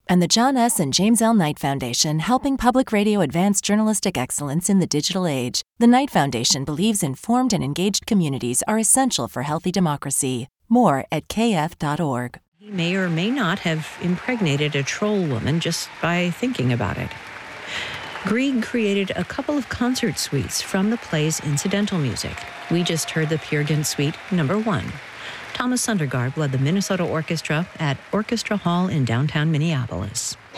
And the John S. and James L. Knight Foundation, helping public radio advance journalistic excellence in the digital age. The Knight Foundation believes informed and engaged communities are essential for healthy democracy. More at kf.org. He may or may not have impregnated a troll woman just by thinking about it. Grieg created a couple of concert suites from the play's incidental music. We just heard the Peer Gynt Suite No. 1. Thomas Sundergaard led the Minnesota Orchestra at Orchestra Hall in downtown Minneapolis.